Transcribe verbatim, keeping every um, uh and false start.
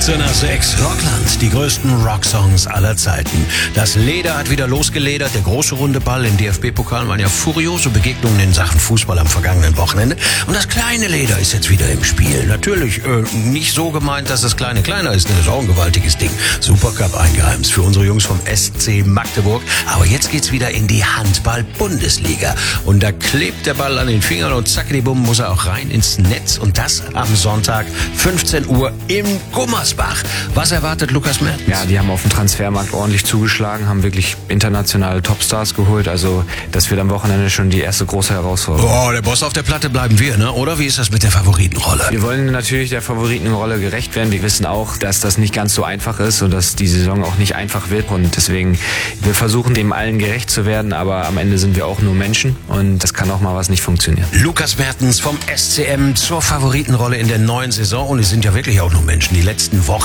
achtzehn nach sechs. Rockland, die größten Rocksongs aller Zeiten. Das Leder hat wieder losgeledert. Der große runde Ball im D F B-Pokal waren ja furiose Begegnungen in Sachen Fußball am vergangenen Wochenende. Und das kleine Leder ist jetzt wieder im Spiel. Natürlich äh, nicht so gemeint, dass das kleine kleiner ist. Das ist auch ein gewaltiges Ding. Supercup eingeheimst für unsere Jungs vom S C Magdeburg. Aber jetzt geht's wieder in die Handball-Bundesliga. Und da klebt der Ball an den Fingern und zackedibumm muss er auch rein ins Netz. Und das am Sonntag, fünfzehn Uhr im Gummersbach. Was erwartet Lukas Mertens? Ja, die haben auf dem Transfermarkt ordentlich zugeschlagen, haben wirklich internationale Topstars geholt. Also das wird am Wochenende schon die erste große Herausforderung. Oh, der Boss auf der Platte bleiben wir, ne? Oder wie ist das mit der Favoritenrolle? Wir wollen natürlich der Favoritenrolle gerecht werden. Wir wissen auch, dass das nicht ganz so einfach ist und dass die Saison auch nicht einfach wird. Und deswegen, wir versuchen dem allen gerecht zu werden, aber am Ende sind wir auch nur Menschen und das kann auch mal was nicht funktionieren. Lukas Mertens vom S C M zur Favoritenrolle in der neuen Saison. Und es sind ja wirklich auch nur Menschen. Die letzten Wochen